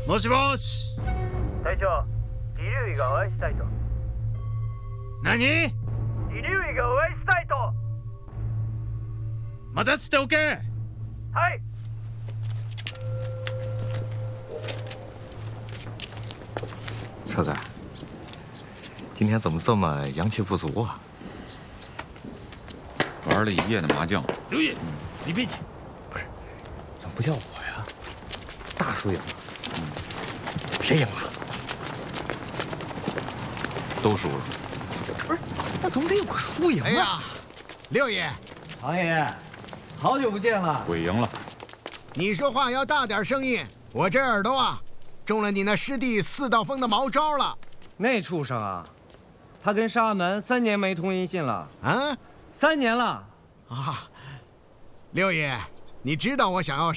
もしもし。 隊長、李龍尉がお会いしたいと。 何？ 李龍尉がお会いしたいと。 待たせておけ。 はい。 车子，今天怎么这么阳气不足啊？ 玩了一夜的麻将。 刘烨，你别急。 不是，怎么不叫我呀？大输赢了。谁赢了？ 都输了。 不是，那总得有个输赢啊！ 哎呀，六爷， 王爷爷，好久不见了。 鬼赢了。 你说话要大点声音，我这耳朵啊，中了你那师弟四道风的毛招了。 那畜生啊，他跟沙门3年没通音信了。 啊？ 3年了。 啊，六爷，你知道我想要